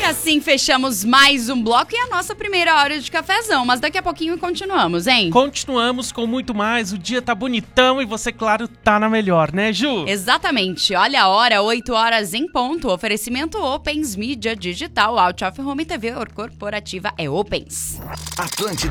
assim fechamos mais um bloco e a nossa primeira hora de cafezão. Mas daqui a pouquinho continuamos, hein? Continuamos com muito mais. O dia tá bonitão e você, claro, tá na melhor, né, Ju? Exatamente. Olha a hora, 8 horas em ponto. Oferecimento Opens Mídia Digital. Out of Home TV corporativa é Opens. Atlântida.